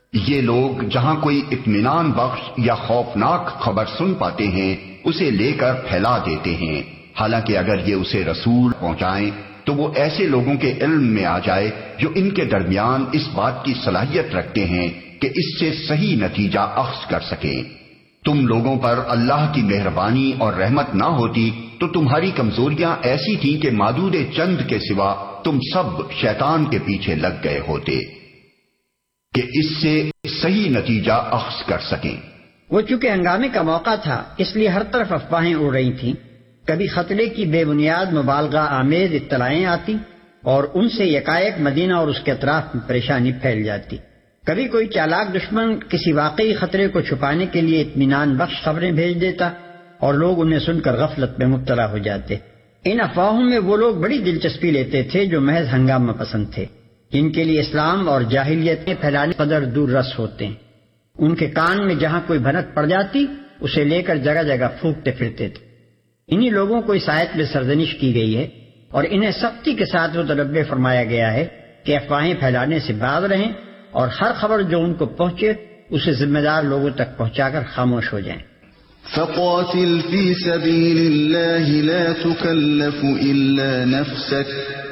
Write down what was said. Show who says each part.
Speaker 1: یہ لوگ جہاں کوئی اطمینان بخش یا خوفناک خبر سن پاتے ہیں اسے لے کر پھیلا دیتے ہیں، حالانکہ اگر یہ اسے رسول پہنچائیں تو وہ ایسے لوگوں کے علم میں آ جائے جو ان کے درمیان اس بات کی صلاحیت رکھتے ہیں کہ اس سے صحیح نتیجہ اخذ کر سکیں۔ تم لوگوں پر اللہ کی مہربانی اور رحمت نہ ہوتی تو تمہاری کمزوریاں ایسی تھیں کہ معدود چند کے سوا تم سب شیطان کے پیچھے لگ گئے ہوتے کہ اس سے صحیح نتیجہ اخذ کر سکیں۔
Speaker 2: وہ چونکہ ہنگامے کا موقع تھا اس لیے ہر طرف افواہیں اڑ رہی تھیں، کبھی خطرے کی بے بنیاد مبالغہ آمیز اطلاعیں آتی اور ان سے یکایک مدینہ اور اس کے اطراف میں پریشانی پھیل جاتی، کبھی کوئی چالاک دشمن کسی واقعی خطرے کو چھپانے کے لیے اطمینان بخش خبریں بھیج دیتا اور لوگ انہیں سن کر غفلت میں مبتلا ہو جاتے۔ ان افواہوں میں وہ لوگ بڑی دلچسپی لیتے تھے جو محض ہنگامہ پسند تھے، جن کے لیے اسلام اور جاہلیت کے پھیلانے قدر دور رس ہوتے ہیں۔ ان کے کان میں جہاں کوئی بھنک پڑ جاتی اسے لے کر جگہ جگہ پھونکتے پھرتے تھے۔ انہی لوگوں کو اس آیت میں سرزنش کی گئی ہے اور انہیں سختی کے ساتھ متنبہ فرمایا گیا ہے کہ افواہیں پھیلانے سے باز رہیں اور ہر خبر جو ان کو پہنچے اسے ذمہ دار لوگوں تک پہنچا کر خاموش ہو جائیں۔
Speaker 3: فقاتل في سبيل الله لا تكلف إلا نفسك